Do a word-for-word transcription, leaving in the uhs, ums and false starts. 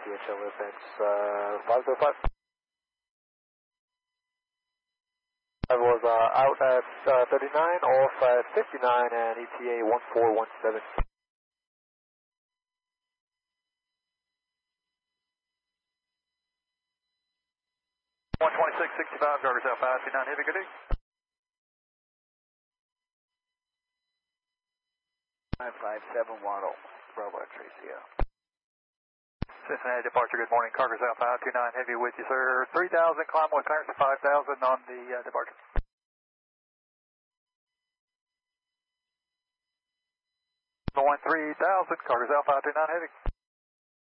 H L events, uh, five zero five. I was uh, out at uh, thirty-nine, off at fifty-nine, and E T A one four one seven. one twenty-six sixty-five, Garters Alpha two nine Heavy, good day. five five seven Waddle, Bravo Tracy. Cincinnati departure, good morning. Carter's Alpha two nine Heavy with you, sir. three thousand, climb with clearance to five thousand on the uh, departure. Going three thousand, Carter's Alpha two nine Heavy.